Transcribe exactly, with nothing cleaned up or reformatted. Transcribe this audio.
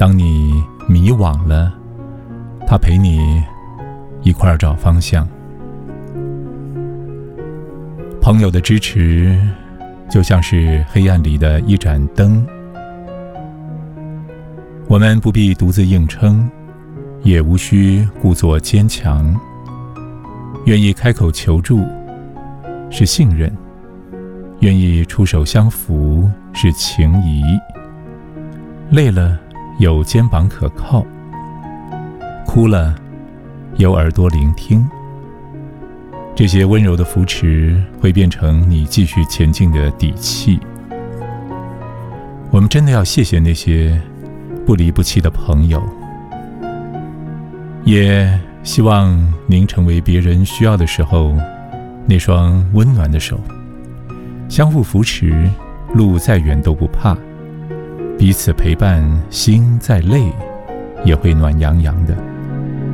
当你迷惘了，他陪你一块儿找方向。朋友的支持就像是黑暗里的一盏灯，我们不必独自硬撑，也无需故作坚强。愿意开口求助是信任，愿意出手相扶是情谊。累了有肩膀可靠，哭了有耳朵聆听。这些温柔的扶持会变成你继续前进的底气。我们真的要谢谢那些不离不弃的朋友，也希望您成为别人需要的时候那双温暖的手，相互扶持，路再远都不怕，彼此陪伴，心再累也会暖洋洋的。